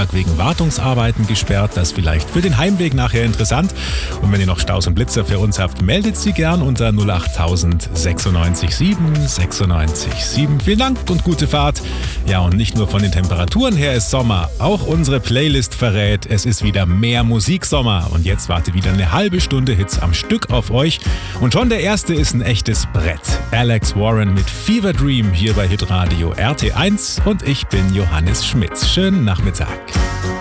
Freitag wegen Wartungsarbeiten gesperrt. Das vielleicht für den Heimweg nachher interessant. Und wenn ihr noch Staus und Blitzer für uns habt, meldet sie gern unter 08000 96 7 96 7. Vielen Dank und gute Fahrt. Ja, und nicht nur von den Temperaturen her ist Sommer. Auch unsere Playlist verrät, es ist wieder mehr Musiksommer. Und jetzt wartet wieder eine halbe Stunde Hits am Stück auf euch. Und schon der erste ist ein echtes Brett. Alex Warren mit Fever Dream hier bei Hitradio RT1 und ich bin Johannes Schmitz. Schönen Nachmittag.